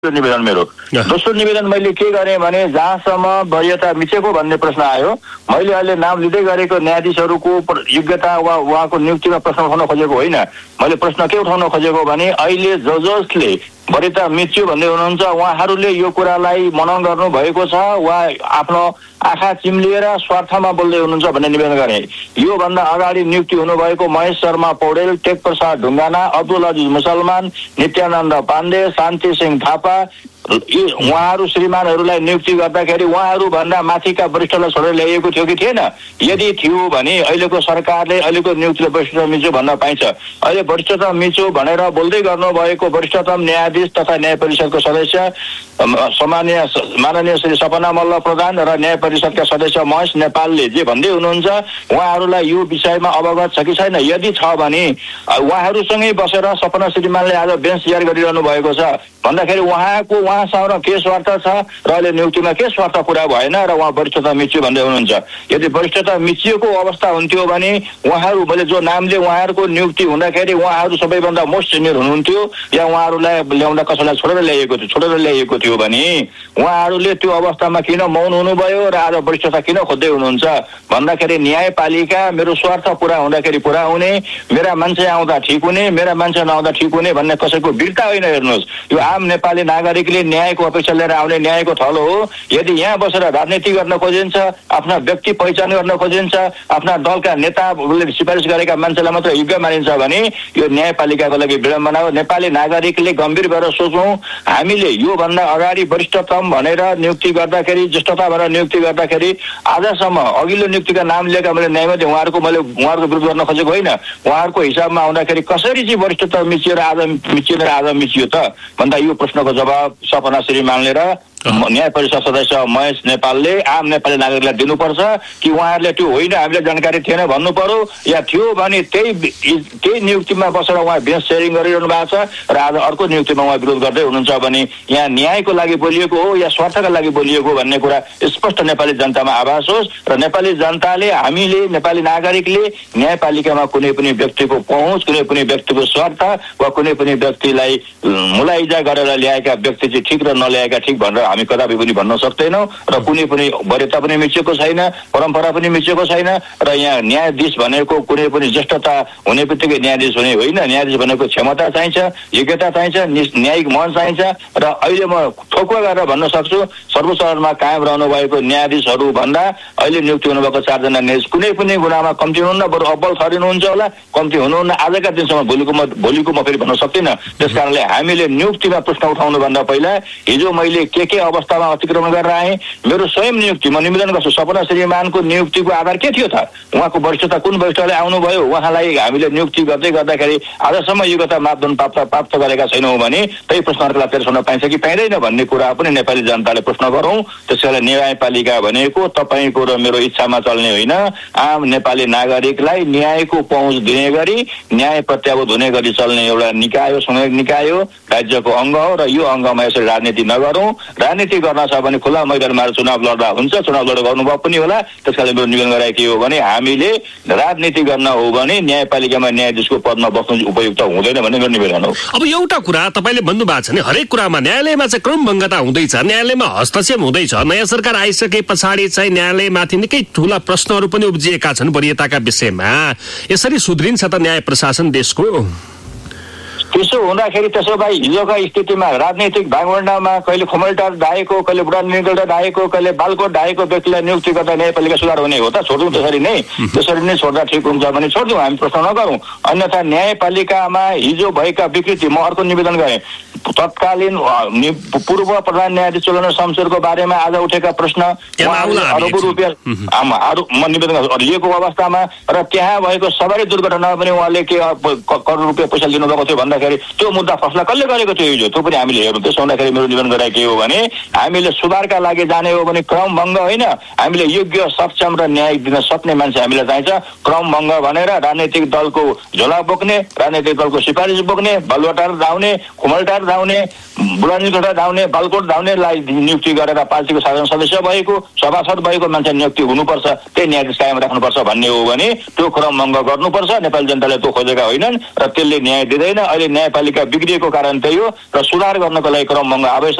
निवेदन मेरो। दोस्रो निवेदन मैले के गरेँ भने जहाँसम्म वरियता मिचेको भन्ने प्रश्न आयो, मैले अहिले नाम लिँदै गरेको न्यायाधीशहरूको योग्यता वा उहाँको नियुक्तिमा प्रश्न उठाउन खोजेको होइन। मैले प्रश्न के उठाउन खोजेको भने अहिले जसले वरियता मिच्यो भन्दै हुनुहुन्छ उहाँहरूले यो कुरालाई मनन गर्नु भएको छ वा आफ्नो आँखा चिम्लिएर स्वार्थमा बोल्दै हुनुहुन्छ भन्ने निवेदन गरेँ। योभन्दा अगाडि नियुक्ति हुनुभएको महेश शर्मा पौडेल, टेक प्रसाद ढुङ्गाना, अब्दुल अजिज मुसलमान, नित्यानन्द पाण्डे, शान्ति सिंह थापा उहाँहरू श्रीमानहरूलाई नियुक्ति गर्दाखेरि उहाँहरू भन्दा माथिका वरिष्ठलाई छोडेर ल्याइएको थियो कि थिएन? यदि थियो भने अहिलेको सरकारले अहिलेको नियुक्तिले वरिष्ठता मिच्यो भन्न पाइन्छ। अहिले वरिष्ठता मिच्यो भनेर बोल्दै गर्नुभएको वरिष्ठतम न्यायाधीश तथा न्याय परिषदको सदस्य माननीय श्री सपना मल्ल प्रधान र न्याय परिषदका सदस्य महेश नेपालले जे भन्दै हुनुहुन्छ उहाँहरूलाई यो विषयमा अवगत छ कि छैन? यदि छ भने उहाँहरूसँगै बसेर सपना श्रीमानले आज बेन्च तयार गरिरहनु भएको छ भन्दाखेरि उहाँसँग के स्वार्थ छ र अहिले नियुक्तिमा के स्वार्थ पुरा भएन र उहाँ वरिष्ठता मिच्यो भन्दै हुनुहुन्छ। यदि वरिष्ठता मिचिएको अवस्था हुन्थ्यो भने उहाँहरू मैले जो नामले उहाँहरूको नियुक्ति हुँदाखेरि उहाँहरू सबैभन्दा मोस्ट सिनियर हुनुहुन्थ्यो या उहाँहरूलाई ल्याउँदा कसैलाई छोडेर ल्याइएको थियो भने उहाँहरूले त्यो अवस्थामा किन मौन हुनुभयो र आज वरिष्ठता किन खोज्दै हुनुहुन्छ भन्दाखेरि न्यायपालिका मेरो स्वार्थ पुरा हुँदाखेरि पुरा हुने, मेरा मान्छे आउँदा ठिक हुने, मेरा मान्छे नआउँदा ठिक हुने भन्ने कसैको वीरता होइन। हेर्नुहोस्, यो आम नेपाली नागरिकले न्यायको अपेक्षा लिएर आउने न्यायको थलो हो। यदि यहाँ बसेर राजनीति गर्न खोजिन्छ, आफ्ना व्यक्ति पहिचान गर्न खोजिन्छ, आफ्ना दलका नेताहरूले सिफारिस गरेका मान्छेलाई मात्र योग्य मानिन्छ भने यो न्यायपालिकाको लागि विडम्बना हो। नेपाली नागरिकले गम्भीर भएर सोचौँ, हामीले योभन्दा अगाडि वरिष्ठतम भनेर नियुक्ति गर्दाखेरि, ज्येष्ठता भनेर नियुक्ति गर्दाखेरि आजसम्म अघिल्लो नियुक्तिका नाम लिएका मैले न्यायमन्त्री उहाँहरूको विरोध गर्न खोजेको होइन। उहाँहरूको हिसाबमा आउँदाखेरि कसरी चाहिँ वरिष्ठता मिचिएर आज मिचियो त भन्दा यो प्रश्नको जवाब सपना श्रीमानले र न्याय परिषद सदस्य महेश नेपालले आम नेपाली नागरिकलाई दिनुपर्छ कि उहाँहरूले त्यो होइन हामीले जानकारी थिएन भन्नु पर्यो, या थियो भने त्यही नियुक्तिमा बसेर उहाँ बेन्च सेयरिङ गरिरहनु भएको छ र आज अर्को नियुक्तिमा उहाँ विरोध गर्दै हुनुहुन्छ भने यहाँ न्यायको लागि बोलिएको हो या स्वार्थका लागि बोलिएको भन्ने कुरा स्पष्ट नेपाली जनतामा आभास होस् र नेपाली जनताले, हामीले नेपाली नागरिकले न्यायपालिकामा कुनै पनि व्यक्तिको पहुँच, कुनै पनि व्यक्तिको स्वार्थ वा कुनै पनि व्यक्तिलाई मुलाइजा गरेर ल्याएका व्यक्ति चाहिँ ठिक र नल्याएका ठिक भनेर हामी कदापि पनि भन्न सक्दैनौँ र कुनै पनि वरियता पनि मिचेको छैन, परम्परा पनि मिचेको छैन र यहाँ न्यायाधीश भनेको कुनै पनि ज्येष्ठता हुने बित्तिकै न्यायाधीश हुने होइन। न्यायाधीश भनेको क्षमता चाहिन्छ, योग्यता चाहिन्छ, न्यायिक मन चाहिन्छ र अहिले म ठोकुवा गरेर भन्न सक्छु सर्वोच्च अदालतमा कायम रहनु भएको न्यायाधीशहरू भन्दा अहिले नियुक्ति हुनुभएको 4 जना न्यायाधीश कुनै पनि गुनामा कम्ती हुनुहुन्न, बरु अब्बल ठहरिनुहुन्छ होला, कम्ती हुनुहुन्न। आजका दिनसम्म भोलिको म फेरि भन्न सक्दिनँ। त्यसकारणले हामीले नियुक्तिमा प्रश्न उठाउनुभन्दा पहिला हिजो मैले के अवस्थामा अतिक्रमण गरेर आएँ, मेरो स्वयं नियुक्ति म निवेदन गर्छु, सपना श्रीमानको नियुक्तिको आधार के थियो त? उहाँको वरिष्ठता कुन वरिष्ठले आउनुभयो, उहाँलाई हामीले नियुक्ति गर्दाखेरि आजसम्म योग्यता मापदण्ड प्राप्त गरेका छैनौँ भने त्यही प्रश्नहरूलाई तेर्साउन पाइन्छ कि पाइँदैन भन्ने कुरा पनि नेपाली जनताले प्रश्न गरौँ। त्यसैले न्यायपालिका भनेको तपाईँको र मेरो इच्छामा चल्ने होइन, आम नेपाली नागरिकलाई न्यायको पहुँच दिने गरी, न्याय प्रत्याभूत हुने गरी चल्ने एउटा निकाय हो, संवैधानिक निकाय हो, राज्यको अङ्ग हो र यो अङ्गमा यसरी राजनीति नगरौँ। राजनीति गर्न छ भने खुला मैदानमा चुनाव लड्दा हुन्छ, चुनाव लडेर गर्नुभयो पनि होला। त्यसकारण मेरो निवेदन गराएको के हो भने हामीले राजनीति गर्न हो भने न्यायपालिकामा न्यायाधीशको पदमा बस्नु उपयुक्त हुँदैन भन्ने मेरो निवेदन हो। अब एउटा कुरा तपाईँले भन्नुभएको छ नि, हरेक कुरामा न्यायालयमा चाहिँ क्रमभङ्गता हुँदैछ, न्यायालयमा हस्तक्षेप हुँदैछ। नयाँ सरकार आइसके पछाडि चाहिँ न्यायालयमाथि निकै ठुला प्रश्नहरू पनि उब्जिएका छन् वरियताका विषयमा। यसरी सुध्रिन्छ त न्याय प्रशासन देशको? त्यसो हुँदाखेरि त्यसो भए हिजोका स्थितिमा राजनीतिक भागवण्डामा कहिले खमलटार ढाएको, कहिले बुढा निगल्टा ढाएको, कहिले बालकोट ढाएको व्यक्तिलाई नियुक्ति गर्दा न्यायपालिका सुधार हुने हो त? छोड्यौँ त्यसरी नै छोड्दा ठिक हुन्छ भने छोड्यौँ, हामी प्रश्न नगरौँ। अन्यथा न्यायपालिकामा हिजो भएका विकृति, म अर्को निवेदन गरेँ, तत्कालीन पूर्व प्रधान न्यायाधीश चुलन शमशेरको बारेमा आज उठेका प्रश्न, अरबौँ रुपियाँ म निवेदन लिएको अवस्थामा र त्यहाँ भएको सवारी दुर्घटनामा पनि उहाँले के करोड रुपियाँ पैसा लिनुभएको थियो भन्दाखेरि त्यो मुद्दा फैसला कसले गरेको थियो हिजो? त्यो पनि हामीले हेरौँ। त्यसो हुँदाखेरि मेरो निवेदन गराएको के हो भने हामीले सुधारका लागि जाने हो भने क्रमभङ्ग होइन, हामीले योग्य, सक्षम र न्याय दिन सक्ने मान्छे हामीलाई चाहिन्छ। क्रमभङ्ग भनेर राजनैतिक दलको झोला बोक्ने, राजनैतिक दलको सिफारिस बोक्ने, बलुवाटार धाउने, खुमलटार धाउने, बुढानीकोटा धाउने, बालकोट धाउनेलाई नियुक्ति गरेर पार्टीको साधारण सदस्य भएको, सभासद भएको मान्छे नियुक्ति हुनुपर्छ, त्यही न्यायाधीश कायम राख्नुपर्छ भन्ने हो भने त्यो क्रमभङ्ग गर्नुपर्छ। नेपाली जनताले त्यो खोजेका होइनन् र त्यसले न्याय दिँदैन। अहिले न्यायपालिका बिग्रिएको कारण त्यही हो र सुधार गर्नको लागि क्रमभङ्ग आवश्यक